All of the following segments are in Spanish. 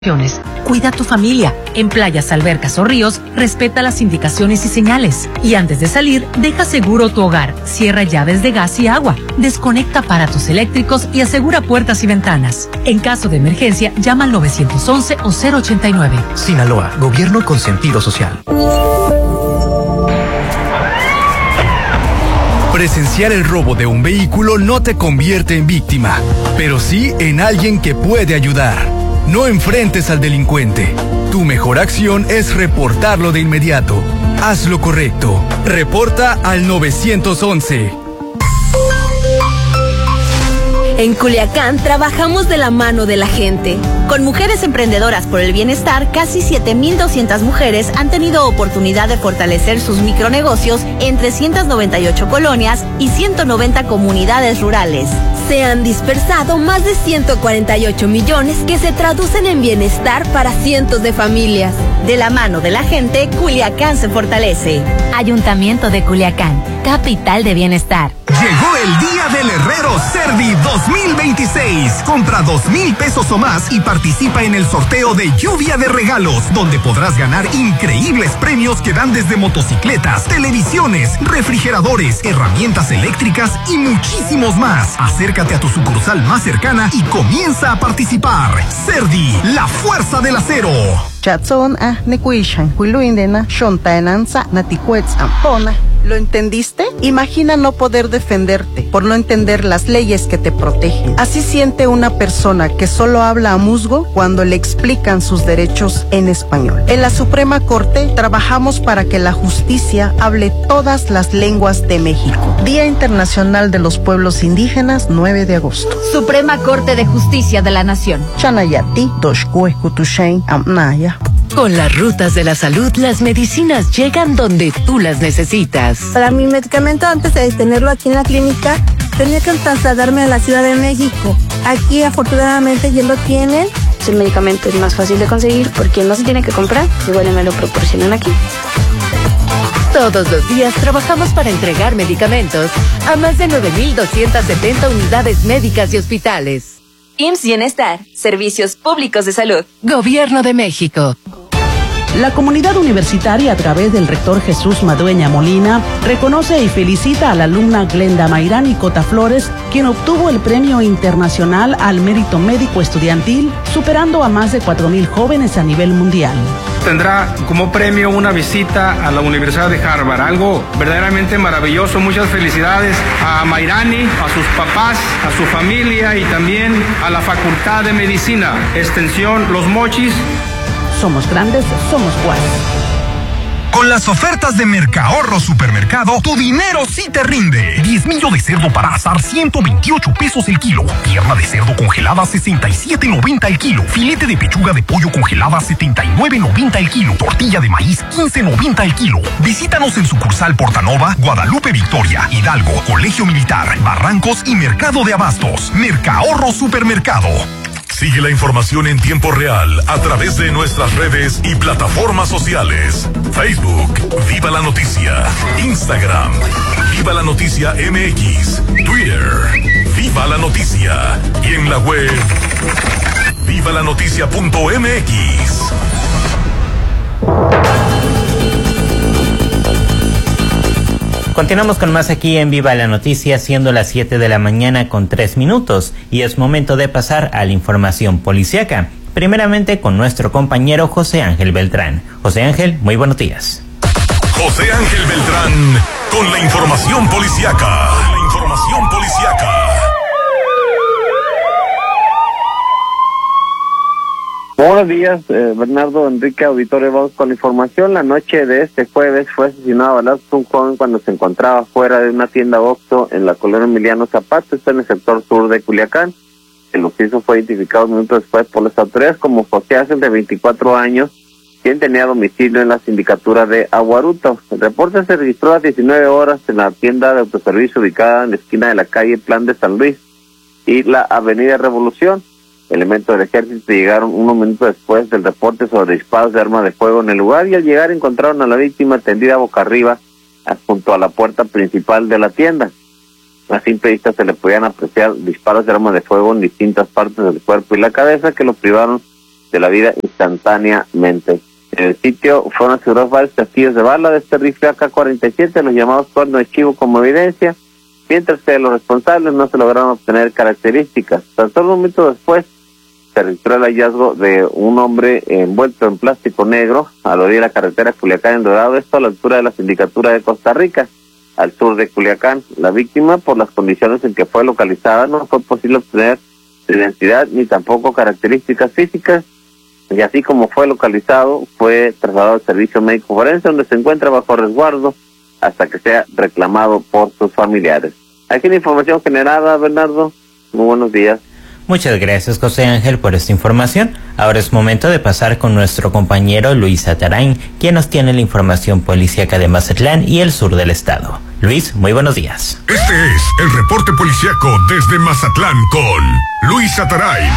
Cuida a tu familia. En playas, albercas o ríos, respeta las indicaciones y señales. Y antes de salir, deja seguro tu hogar. Cierra llaves de gas y agua. Desconecta aparatos eléctricos y asegura puertas y ventanas. En caso de emergencia, llama al 911 o 089. Sinaloa, gobierno con sentido social. Presenciar el robo de un vehículo no te convierte en víctima, pero sí en alguien que puede ayudar. No enfrentes al delincuente. Tu mejor acción es reportarlo de inmediato. Haz lo correcto. Reporta al 911. En Culiacán trabajamos de la mano de la gente. Con Mujeres Emprendedoras por el Bienestar, casi 7,200 mujeres han tenido oportunidad de fortalecer sus micronegocios en 398 colonias y 190 comunidades rurales. Se han dispersado más de 148 millones que se traducen en bienestar para cientos de familias. De la mano de la gente, Culiacán se fortalece. Ayuntamiento de Culiacán, capital de bienestar. Llegó el día del Herrero Cerdi 2026. Compra 2,000 pesos o más y participa en el sorteo de lluvia de regalos, donde podrás ganar increíbles premios que dan desde motocicletas, televisiones, refrigeradores, herramientas eléctricas y muchísimos más. Acércate a tu sucursal más cercana y comienza a participar. Cerdi, la fuerza del acero. Chatson nekuishan huiluindena shontaenanza naticuetz ampona. ¿Lo entendiste? Imagina no poder defenderte por no entender las leyes que te protegen. Así siente una persona que solo habla a musgo cuando le explican sus derechos en español. En la Suprema Corte trabajamos para que la justicia hable todas las lenguas de México. Día Internacional de los Pueblos Indígenas, 9 de agosto. Suprema Corte de Justicia de la Nación. Chanayati, Doshkue Kutushain, Amnaya. Con las rutas de la salud, las medicinas llegan donde tú las necesitas. Para mi medicamento, antes de tenerlo aquí en la clínica, tenía que trasladarme a la Ciudad de México. Aquí, afortunadamente, ya lo tienen. El medicamento es más fácil de conseguir porque no se tiene que comprar, igual me lo proporcionan aquí. Todos los días trabajamos para entregar medicamentos a más de 9,270 unidades médicas y hospitales. IMSS Bienestar, Servicios Públicos de Salud. Gobierno de México. La comunidad universitaria, a través del rector Jesús Madueña Molina, reconoce y felicita a la alumna Glenda Mayrani Cota Flores, quien obtuvo el Premio Internacional al Mérito Médico Estudiantil, superando a más de 4,000 jóvenes a nivel mundial. Tendrá como premio una visita a la Universidad de Harvard, algo verdaderamente maravilloso. Muchas felicidades a Mayrani, a sus papás, a su familia y también a la Facultad de Medicina, Extensión Los Mochis. Somos grandes, somos guays. Con las ofertas de Mercahorro Supermercado, tu dinero sí te rinde. 10,000 de cerdo para asar, 128 pesos el kilo. Pierna de cerdo congelada, 67.90 el kilo. Filete de pechuga de pollo congelada, 79.90 el kilo. Tortilla de maíz, 15.90 el kilo. Visítanos en sucursal Portanova, Guadalupe Victoria, Hidalgo, Colegio Militar, Barrancos y Mercado de Abastos. Mercahorro Supermercado. Sigue la información en tiempo real a través de nuestras redes y plataformas sociales. Facebook, Viva la Noticia. Instagram, Viva la Noticia MX. Twitter, Viva la Noticia. Y en la web, vivalanoticia.mx. Continuamos con más aquí en Viva la Noticia, siendo las 7 de la mañana con 3 minutos, y es momento de pasar a la información policíaca. Primeramente con nuestro compañero José Ángel Beltrán. José Ángel, muy buenos días. José Ángel Beltrán con la información policíaca. Buenos días, Bernardo, Enrique, auditorio. Vamos con la información. La noche de este jueves fue asesinado a balazos un joven cuando se encontraba fuera de una tienda Oxxo en la colonia Emiliano Zapata, está en el sector sur de Culiacán. El occiso fue identificado minutos después por las autoridades como José Ángel, de 24 años, quien tenía domicilio en la sindicatura de Aguaruto. El reporte se registró a 19 horas en la tienda de autoservicio ubicada en la esquina de la calle Plan de San Luis y la avenida Revolución. Elementos del ejército llegaron unos minutos después del reporte sobre disparos de armas de fuego en el lugar, y al llegar encontraron a la víctima tendida boca arriba junto a la puerta principal de la tienda. A simple vista se le podían apreciar disparos de armas de fuego en distintas partes del cuerpo y la cabeza que lo privaron de la vida instantáneamente. En el sitio fueron asegurados varios casquillos de bala de este rifle AK-47, los llamados cuerno de chivo como evidencia, mientras que los responsables no se lograron obtener características. Tan solo un momento después se registró el hallazgo de un hombre envuelto en plástico negro a la orilla de la carretera Culiacán en Dorado, esto a la altura de la Sindicatura de Costa Rica, al sur de Culiacán. La víctima, por las condiciones en que fue localizada, no fue posible obtener identidad ni tampoco características físicas, y así como fue localizado, fue trasladado al servicio médico forense, donde se encuentra bajo resguardo hasta que sea reclamado por sus familiares. Aquí la información generada, Bernardo. Muy buenos días. Muchas gracias, José Ángel, por esta información. Ahora es momento de pasar con nuestro compañero Luis Atarain, quien nos tiene la información policíaca de Mazatlán y el sur del estado. Luis, muy buenos días. Este es el reporte policíaco desde Mazatlán con Luis Atarain.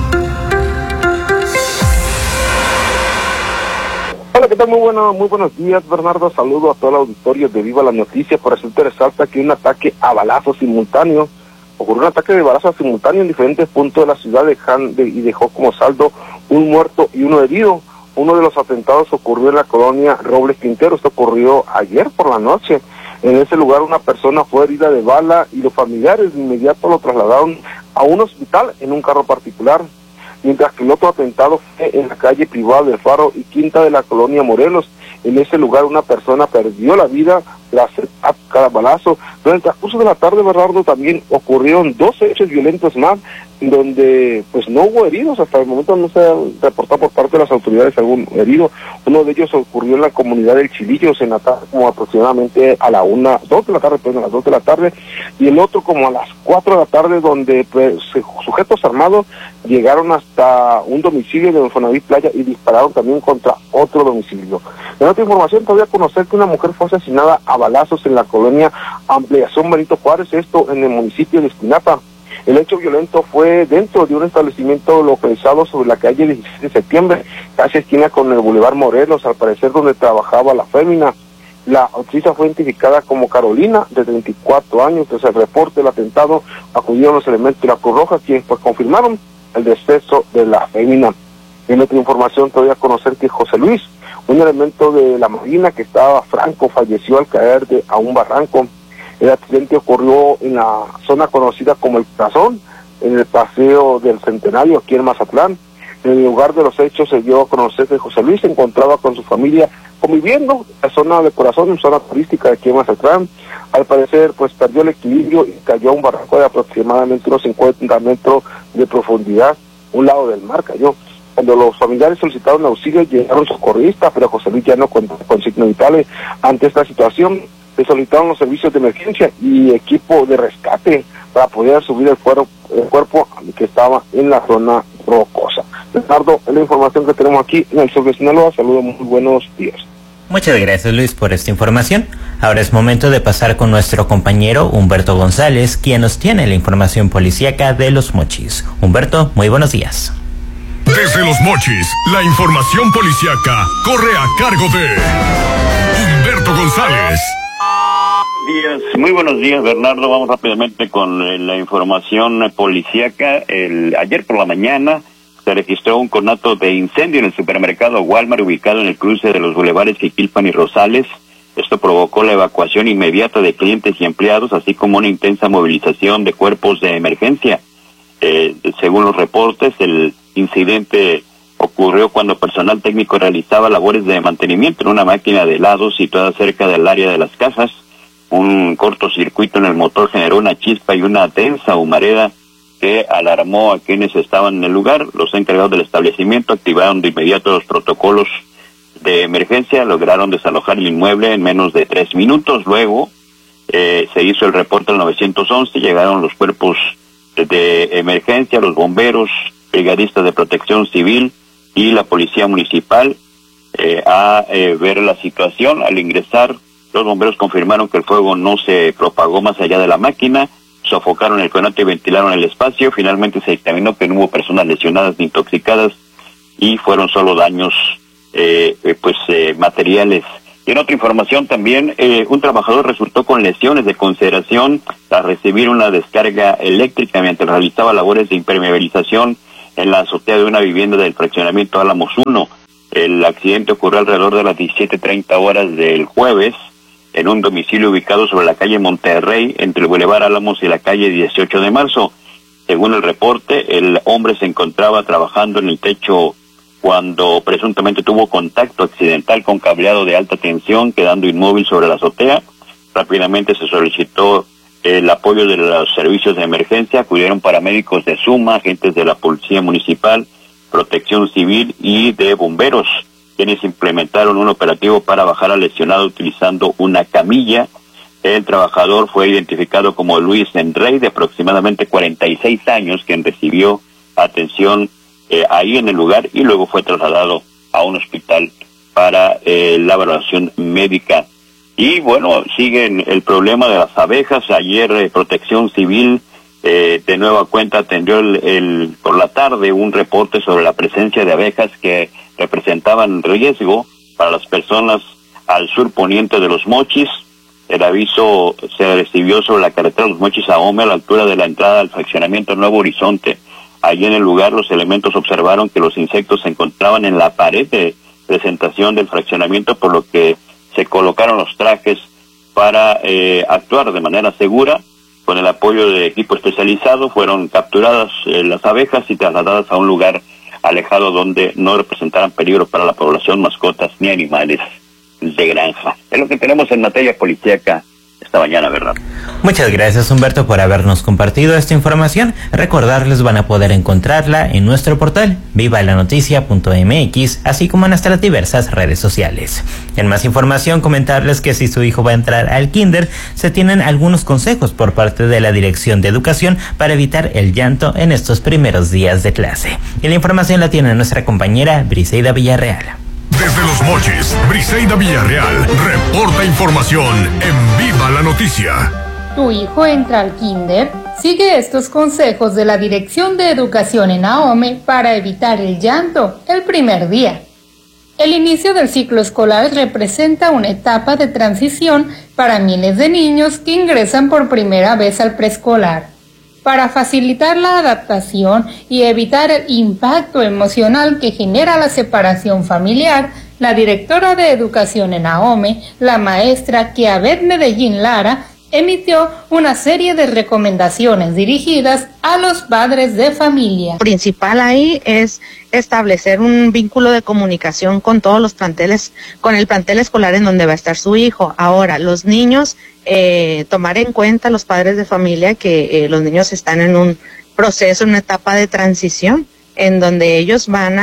Hola, ¿qué tal? Muy buenos días, Bernardo. Saludo a todo el auditorio de Viva la Noticia. Por resulta resalta que un ataque a balazos simultáneo. Ocurrió un ataque de balazos simultáneo en diferentes puntos de la ciudad y dejó como saldo un muerto y uno herido. Uno de los atentados ocurrió en la colonia Robles Quintero. Esto ocurrió ayer por la noche. En ese lugar una persona fue herida de bala y los familiares de inmediato lo trasladaron a un hospital en un carro particular. Mientras que el otro atentado fue en la calle Privada del Faro y Quinta de la colonia Morelos. En ese lugar una persona perdió la vida tras cada balazo. Durante el transcurso de la tarde, Bernardo, también ocurrieron 2 hechos violentos más, donde pues no hubo heridos. Hasta el momento no se ha reportado por parte de las autoridades algún herido. Uno de ellos ocurrió en la comunidad del Chilillos, en la tarde, como aproximadamente a las 2 de la tarde, pues a las 2 de la tarde, y el otro como a las 4 de la tarde, donde pues, sujetos armados llegaron hasta un domicilio de Infonavit Playa y dispararon también contra otro domicilio. En otra información, todavía conocer que una mujer fue asesinada a balazos en la colonia Ampliación Benito Juárez, esto en el municipio de Espinapa. El hecho violento fue dentro de un establecimiento localizado sobre la calle 16 de septiembre, casi esquina con el Boulevard Morelos, al parecer donde trabajaba la fémina. La octava fue identificada como Carolina, de 34 años. Tras el reporte del atentado, acudieron los elementos de la Cruz Roja, quienes pues confirmaron el deceso de la fémina. En otra información, todavía conocer que José Luis, un elemento de la Marina que estaba franco, falleció al caer a un barranco. El accidente ocurrió en la zona conocida como El Corazón, en el Paseo del Centenario, aquí en Mazatlán. En el lugar de los hechos se dio a conocer que José Luis se encontraba con su familia conviviendo en la zona del Corazón, en zona turística de aquí en Mazatlán. Al parecer, pues perdió el equilibrio y cayó a un barranco de aproximadamente unos 50 metros de profundidad, un lado del mar cayó. Cuando los familiares solicitaron auxilio, llegaron socorristas, pero José Luis ya no contó con signos vitales. Ante esta situación, se solicitaron los servicios de emergencia y equipo de rescate para poder subir el cuerpo que estaba en la zona rocosa. Leonardo, es la información que tenemos aquí en el sur de Sinaloa. Saludos, muy buenos días. Muchas gracias, Luis, por esta información. Ahora es momento de pasar con nuestro compañero Humberto González, quien nos tiene la información policíaca de Los Mochis. Humberto, muy buenos días. Desde Los Mochis, la información policíaca corre a cargo de Humberto González. Muy buenos días, Bernardo. Vamos rápidamente con la información policíaca. Ayer por la mañana se registró un conato de incendio en el supermercado Walmart ubicado en el cruce de los bulevares Jiquilpan y Rosales. Esto provocó la evacuación inmediata de clientes y empleados, así como una intensa movilización de cuerpos de emergencia. Según los reportes, el incidente ocurrió cuando personal técnico realizaba labores de mantenimiento en una máquina de helados situada cerca del área de las cajas. Un cortocircuito en el motor generó una chispa y una densa humareda que alarmó a quienes estaban en el lugar. Los encargados del establecimiento activaron de inmediato los protocolos de emergencia, lograron desalojar el inmueble en menos de 3 minutos. Luego se hizo el reporte al 911, llegaron los cuerpos de emergencia, los bomberos, brigadistas de protección civil y la policía municipal a ver la situación. Al ingresar, los bomberos confirmaron que el fuego no se propagó más allá de la máquina, sofocaron el conato y ventilaron el espacio. Finalmente se dictaminó que no hubo personas lesionadas ni intoxicadas y fueron solo daños materiales. Y en otra información también, un trabajador resultó con lesiones de consideración tras recibir una descarga eléctrica mientras realizaba labores de impermeabilización en la azotea de una vivienda del fraccionamiento Álamos 1. El accidente ocurrió alrededor de las 17:30 horas del jueves en un domicilio ubicado sobre la calle Monterrey, entre el Boulevard Álamos y la calle 18 de marzo. Según el reporte, el hombre se encontraba trabajando en el techo cuando presuntamente tuvo contacto accidental con cableado de alta tensión, quedando inmóvil sobre la azotea. Rápidamente se solicitó el apoyo de los servicios de emergencia. Acudieron paramédicos de SUMA, agentes de la Policía Municipal, Protección Civil y de bomberos, quienes implementaron un operativo para bajar al lesionado utilizando una camilla. El trabajador fue identificado como Luis Enrey, de aproximadamente 46 años, quien recibió atención ahí en el lugar y luego fue trasladado a un hospital para la evaluación médica. Y bueno, sigue el problema de las abejas. Ayer Protección Civil de nueva cuenta atendió por la tarde un reporte sobre la presencia de abejas que representaban riesgo para las personas al sur poniente de Los Mochis. El aviso se recibió sobre la carretera Los Mochis a Ome, a la altura de la entrada al fraccionamiento Nuevo Horizonte. Allí en el lugar los elementos observaron que los insectos se encontraban en la pared de presentación del fraccionamiento, por lo que se colocaron los trajes para actuar de manera segura. Con el apoyo de equipo especializado fueron capturadas las abejas y trasladadas a un lugar alejado donde no representaran peligro para la población, mascotas ni animales de granja. Es lo que tenemos en materia policíaca esta mañana, ¿verdad? Muchas gracias, Humberto, por habernos compartido esta información. Recordarles, van a poder encontrarla en nuestro portal vivalanoticia.mx, así como en nuestras diversas redes sociales. En más información, comentarles que si su hijo va a entrar al kinder, se tienen algunos consejos por parte de la Dirección de Educación para evitar el llanto en estos primeros días de clase. Y la información la tiene nuestra compañera Briseida Villarreal. Desde Los Mochis, Briseida Villarreal reporta información en Viva la Noticia. ¿Tu hijo entra al kinder? Sigue estos consejos de la Dirección de Educación en AOME para evitar el llanto el primer día. El inicio del ciclo escolar representa una etapa de transición para miles de niños que ingresan por primera vez al preescolar. Para facilitar la adaptación y evitar el impacto emocional que genera la separación familiar, la directora de Educación en AOME, la maestra Kiabet Medellín Lara, emitió una serie de recomendaciones dirigidas a los padres de familia. Lo principal ahí es establecer un vínculo de comunicación con todos los planteles, con el plantel escolar en donde va a estar su hijo. Ahora, los niños, tomar en cuenta los padres de familia que los niños están en un proceso, en una etapa de transición, en donde ellos van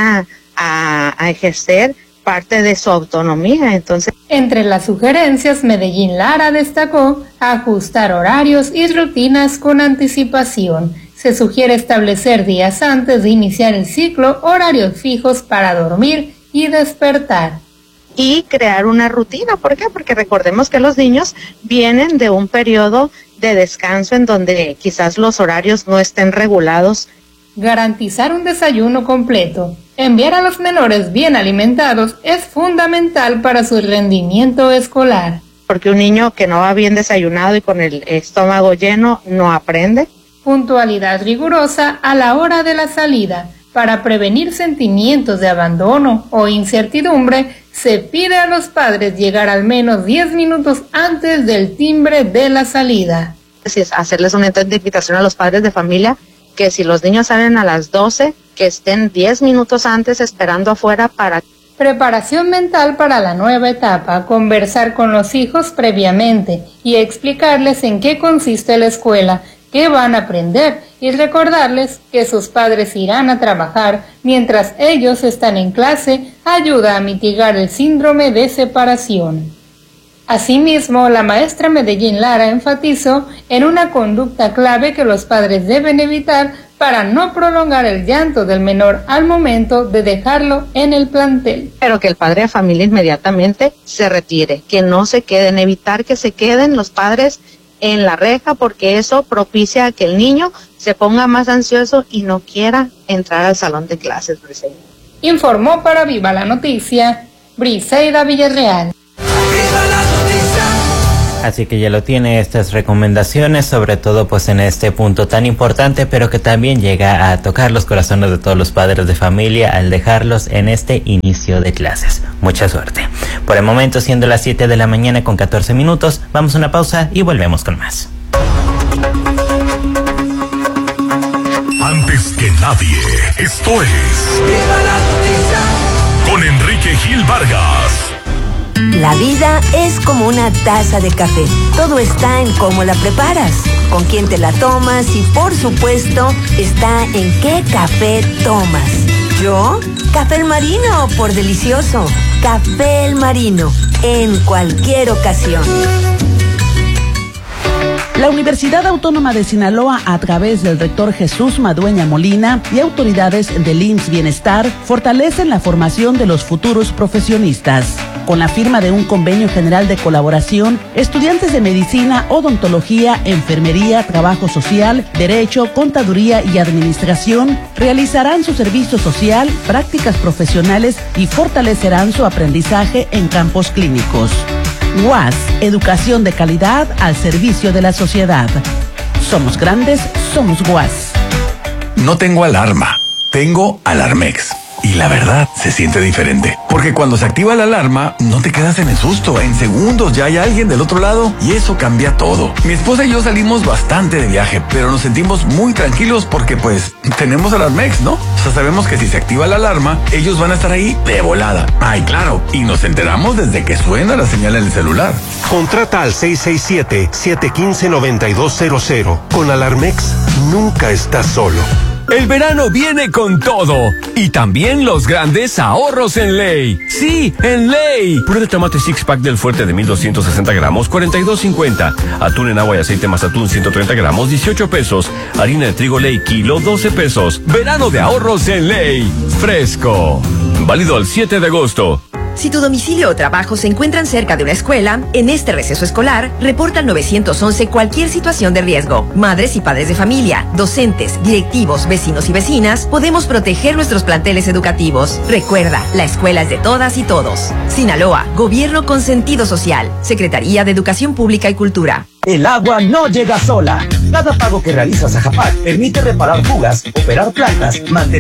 a ejercer parte de su autonomía. Entonces, entre las sugerencias, Medellín Lara destacó ajustar horarios y rutinas con anticipación. Se sugiere establecer días antes de iniciar el ciclo horarios fijos para dormir y despertar. Y crear una rutina. ¿Por qué? Porque recordemos que los niños vienen de un periodo de descanso en donde quizás los horarios no estén regulados. Garantizar un desayuno completo. Enviar a los menores bien alimentados es fundamental para su rendimiento escolar. Porque un niño que no va bien desayunado y con el estómago lleno no aprende. Puntualidad rigurosa a la hora de la salida. Para prevenir sentimientos de abandono o incertidumbre, se pide a los padres llegar al menos 10 minutos antes del timbre de la salida. Es hacerles una invitación a los padres de familia que si los niños salen a las 12, que estén 10 minutos antes esperando afuera para... Preparación mental para la nueva etapa, conversar con los hijos previamente y explicarles en qué consiste la escuela, qué van a aprender y recordarles que sus padres irán a trabajar mientras ellos están en clase, ayuda a mitigar el síndrome de separación. Asimismo, la maestra Medellín Lara enfatizó en una conducta clave que los padres deben evitar para no prolongar el llanto del menor al momento de dejarlo en el plantel. Pero que el padre de familia inmediatamente se retire, que no se queden, evitar que se queden los padres en la reja, porque eso propicia a que el niño se ponga más ansioso y no quiera entrar al salón de clases. Briseida. Informó para Viva la Noticia, Briseida Villarreal. Viva la noticia, Así que ya lo tiene, estas recomendaciones, sobre todo pues en este punto tan importante, pero que también llega a tocar los corazones de todos los padres de familia al dejarlos en este inicio de clases. Mucha suerte. Por el momento, siendo las 7 de la mañana con 14 minutos, vamos a una pausa y volvemos con más. Antes que nadie, esto es Viva la Noticia con Enrique Gil Vargas. La vida es como una taza de café. Todo está en cómo la preparas, con quién te la tomas y, por supuesto, está en qué café tomas. ¿Yo? Café El Marino, por delicioso. Café El Marino, en cualquier ocasión. La Universidad Autónoma de Sinaloa, a través del rector Jesús Madueña Molina y autoridades del IMSS Bienestar, fortalecen la formación de los futuros profesionistas. Con la firma de un convenio general de colaboración, estudiantes de medicina, odontología, enfermería, trabajo social, derecho, contaduría y administración realizarán su servicio social, prácticas profesionales y fortalecerán su aprendizaje en campos clínicos. UAS, educación de calidad al servicio de la sociedad. Somos grandes, somos UAS. No tengo alarma, tengo Alarmex. Y la verdad, se siente diferente. Porque cuando se activa la alarma, no te quedas en el susto. En segundos ya hay alguien del otro lado y eso cambia todo. Mi esposa y yo salimos bastante de viaje, pero nos sentimos muy tranquilos porque pues tenemos Alarmex, ¿no? O sea, sabemos que si se activa la alarma, ellos van a estar ahí de volada. Ay, claro. Y nos enteramos desde que suena la señal en el celular. Contrata al 667-715-9200. Con Alarmex, nunca estás solo. El verano viene con todo y también los grandes ahorros en Ley. Sí, en Ley. Puré de tomate six pack del Fuerte de 1260 gramos, 42.50. Atún en agua y aceite más atún 130 gramos, 18 pesos. Harina de trigo Ley kilo, 12 pesos. Verano de ahorros en Ley. Fresco. Válido al 7 de agosto. Si tu domicilio o trabajo se encuentran cerca de una escuela, en este receso escolar, reporta al 911 cualquier situación de riesgo. Madres y padres de familia, docentes, directivos, vecinos y vecinas, podemos proteger nuestros planteles educativos. Recuerda, la escuela es de todas y todos. Sinaloa, Gobierno con sentido social. Secretaría de Educación Pública y Cultura. El agua no llega sola. Cada pago que realizas a Japac permite reparar fugas, operar plantas, mantener